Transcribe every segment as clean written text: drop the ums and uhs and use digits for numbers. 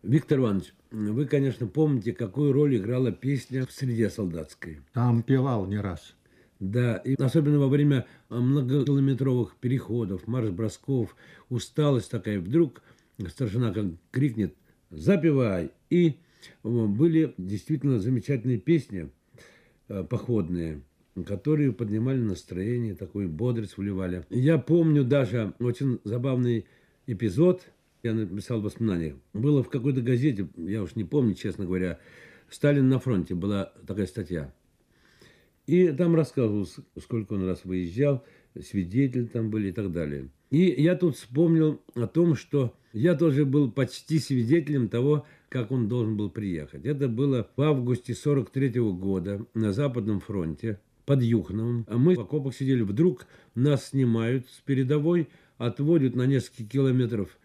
Виктор Иванович, вы, конечно, помните, какую роль играла песня в среде солдатской. Там певал не раз. Да, и особенно во время многокилометровых переходов, марш-бросков, усталость такая. Вдруг старшина как крикнет «Запевай!» И были действительно замечательные песни походные, которые поднимали настроение, такую бодрость вливали. Я помню даже очень забавный эпизод, я написал в воспоминаниях. Было в какой-то газете, я уж не помню, честно говоря, «Сталин на фронте», была такая статья. И там рассказывалось, сколько он раз выезжал, свидетели там были и так далее. И я тут вспомнил о том, что я тоже был почти свидетелем того, как он должен был приехать. Это было в августе 43-го года на Западном фронте под Юхновым. А мы в окопах сидели. Вдруг нас снимают с передовой, отводят на несколько километров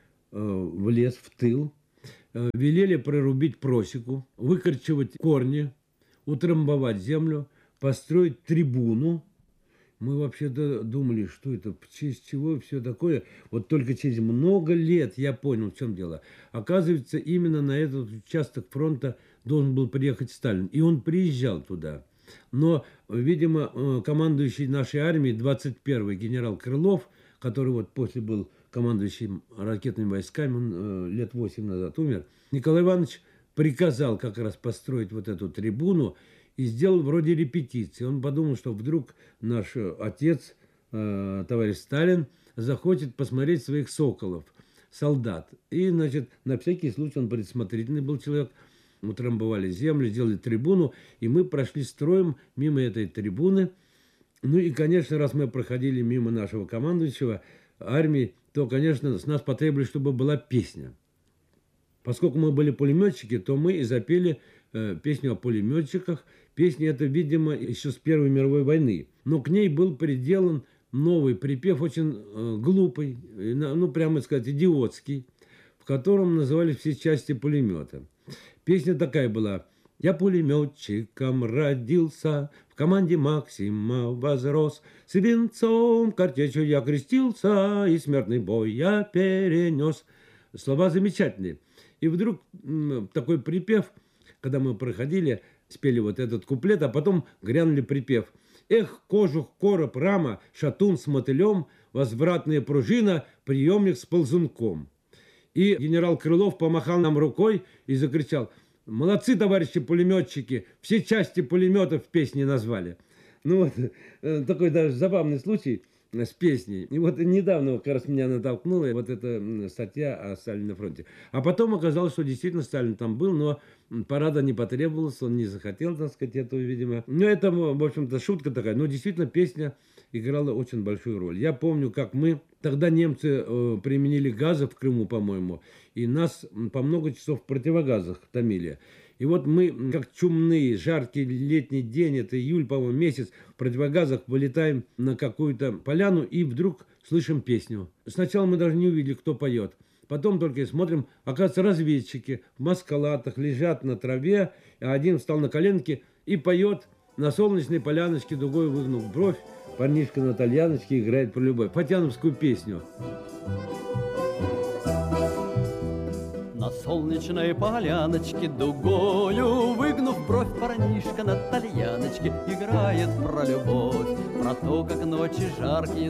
в лес, в тыл. Велели прорубить просеку, выкорчевать корни, утрамбовать землю, построить трибуну. Мы вообще-то думали, что это, в честь чего все такое. Вот только через много лет я понял, в чем дело. Оказывается, именно на этот участок фронта должен был приехать Сталин. И он приезжал туда. Но, видимо, командующий нашей армией, 21-й генерал Крылов, который вот после был командующим ракетными войсками, он лет 8 назад умер, Николай Иванович приказал как раз построить вот эту трибуну и сделал вроде репетиции. Он подумал, что вдруг наш отец, товарищ Сталин, захочет посмотреть своих соколов, солдат. И, значит, на всякий случай, он предусмотрительный был человек, утрамбовали землю, сделали трибуну, и мы прошли строем мимо этой трибуны. Ну и, конечно, раз мы проходили мимо нашего командующего армии, то, конечно, с нас потребовали, чтобы была песня. Поскольку мы были пулеметчики, то мы и запели песню о пулеметчиках. Песня эта, видимо, еще с Первой мировой войны. Но к ней был приделан новый припев, очень глупый, ну, прямо сказать, идиотский, в котором называли все части пулемета. Песня такая была: «Я пулеметчиком родился, в команде Максима возрос, свинцом картечью я крестился, и смертный бой я перенес». Слова замечательные. И вдруг такой припев, когда мы проходили, спели вот этот куплет, а потом грянули припев: «Эх, кожух, короб, рама, шатун с мотылем, возвратная пружина, приемник с ползунком». И генерал Крылов помахал нам рукой и закричал: «Молодцы, товарищи пулеметчики, все части пулемета в песне назвали». Ну вот, такой даже забавный случай с песней. И вот недавно как раз меня натолкнула вот эта статья о Сталине на фронте. А потом оказалось, что действительно Сталин там был, но парада не потребовалось, он не захотел, так сказать, этого, видимо. Ну, это, в общем-то, шутка такая. Но действительно песня играла очень большую роль. Я помню, как мы... Тогда немцы применили газы в Крыму, по-моему, и нас по много часов в противогазах томили. И вот мы, как чумные, жаркий летний день, это июль, по-моему, месяц, в противогазах вылетаем на какую-то поляну и вдруг слышим песню. Сначала мы даже не увидели, кто поет. Потом только и смотрим, оказывается, разведчики в маскалатах лежат на траве, а один встал на коленки и поет на солнечной поляночке, дугой выгнув бровь. Парнишка на тальяночке играет про любовь. Фатьяновскую песню. На солнечной поляночке, дугою выгнув бровь, парнишка на тальяночке играет про любовь, про то, как ночи жаркие